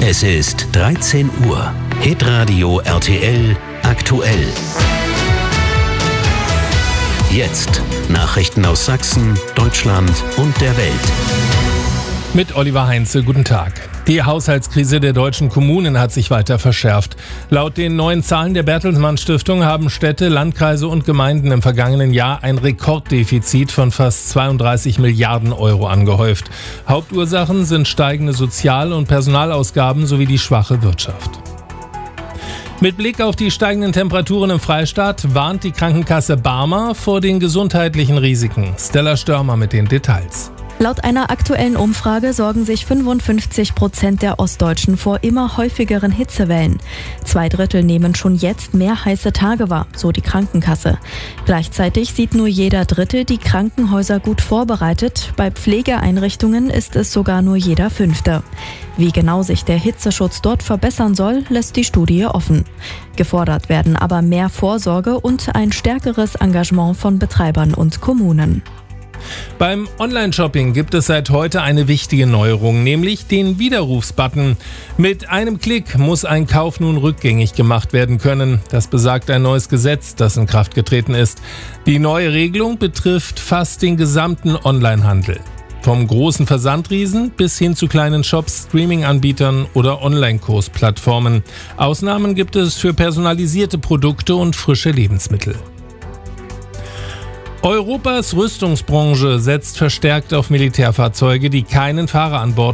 Es ist 13 Uhr. Hitradio RTL aktuell. Jetzt Nachrichten aus Sachsen, Deutschland und der Welt. Mit Oliver Heinze, guten Tag. Die Haushaltskrise der deutschen Kommunen hat sich weiter verschärft. Laut den neuen Zahlen der Bertelsmann Stiftung haben Städte, Landkreise und Gemeinden im vergangenen Jahr ein Rekorddefizit von fast 32 Milliarden Euro angehäuft. Hauptursachen sind steigende Sozial- und Personalausgaben sowie die schwache Wirtschaft. Mit Blick auf die steigenden Temperaturen im Freistaat warnt die Krankenkasse Barmer vor den gesundheitlichen Risiken. Stella Störmer mit den Details. Laut einer aktuellen Umfrage sorgen sich 55% der Ostdeutschen vor immer häufigeren Hitzewellen. 2/3 nehmen schon jetzt mehr heiße Tage wahr, so die Krankenkasse. Gleichzeitig sieht nur jeder Dritte die Krankenhäuser gut vorbereitet. Bei Pflegeeinrichtungen ist es sogar nur jeder Fünfte. Wie genau sich der Hitzeschutz dort verbessern soll, lässt die Studie offen. Gefordert werden aber mehr Vorsorge und ein stärkeres Engagement von Betreibern und Kommunen. Beim Online-Shopping gibt es seit heute eine wichtige Neuerung, nämlich den Widerrufsbutton. Mit einem Klick muss ein Kauf nun rückgängig gemacht werden können. Das besagt ein neues Gesetz, das in Kraft getreten ist. Die neue Regelung betrifft fast den gesamten Onlinehandel. Vom großen Versandriesen bis hin zu kleinen Shops, Streaming-Anbietern oder Online-Kursplattformen. Ausnahmen gibt es für personalisierte Produkte und frische Lebensmittel. Europas Rüstungsbranche setzt verstärkt auf Militärfahrzeuge, die keinen Fahrer an Bord